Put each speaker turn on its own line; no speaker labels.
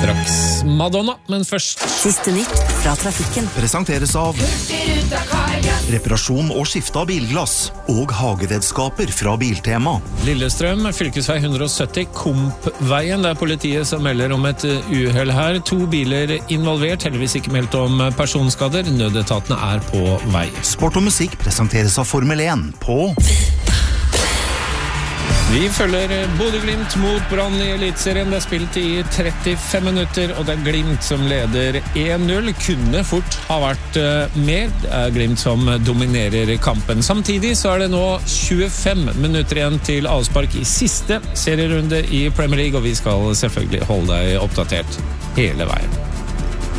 Straks Madonna, men først
Siste nytt fra trafikken.
Presenteres av reparasjon og skifte av bilglass og hageredskaper fra Biltema.
Lillestrøm, fylkesvei 170, Kompveien. Det er politiet som melder om et uhell her. 2 biler involvert, heldigvis ikke meldt om personskader. Nødetatene er på vei.
Sport og musikk presenteres av Formel 1 på
Vi følger Bodø/Glimt mot Brann i Elitserien. Det er spilt i 35 minutter, og det er Glimt som leder 1-0. Kunne fort ha vært mer. Det er Glimt som dominerer kampen. Samtidig så er det nå 25 minutter igjen til avspark i siste serierunde i Premier League, og vi skal selvfølgelig holde deg oppdatert hele veien.